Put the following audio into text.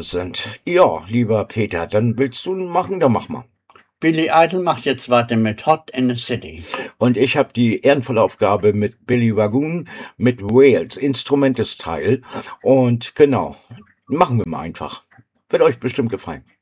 Laune sind. Ja, lieber Peter, dann willst du machen, dann mach mal. Billy Idol macht jetzt weiter mit Hot in the City. Und ich habe die ehrenvolle Aufgabe mit Billy Wagoon mit Wales, Instrumentesteil. Und genau, machen wir mal einfach. Wird euch bestimmt gefallen.